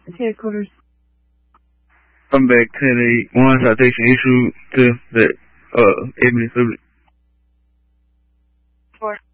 Headquarters. I'm back 10-8. 1 citation issued to the Ebony Subject. 4.